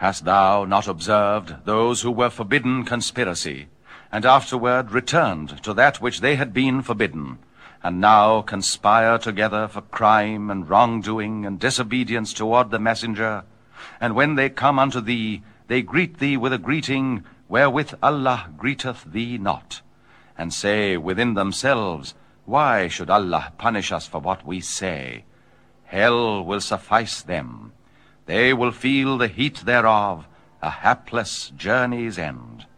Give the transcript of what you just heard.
Hast thou not observed those who were forbidden conspiracy, and afterward returned to that which they had been forbidden, and now conspire together for crime and wrongdoing and disobedience toward the messenger? And when they come unto thee, they greet thee with a greeting wherewith Allah greeteth thee not, and say within themselves, Why should Allah punish us for what we say? Hell will suffice them. They will feel the heat thereof, a hapless journey's end.